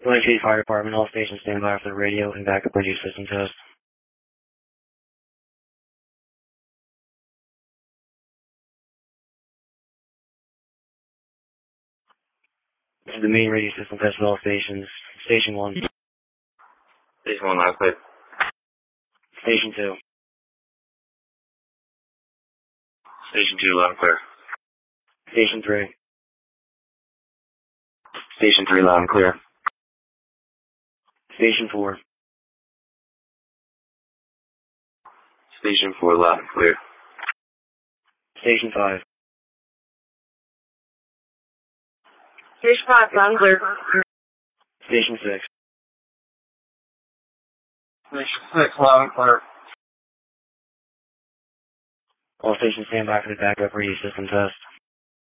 Lake City Fire Department, all stations stand by for the radio and backup radio system test. This is the main radio system test with all stations. Station 1. Station 1, loud clear. Station 2. Station 2, loud and clear. Station 3. Station 3, loud and clear. Station 4. Station 4, loud and clear. Station 5. Station 5, loud and clear. Station 6. Station 6, loud and clear. All stations stand by for the backup radio system test.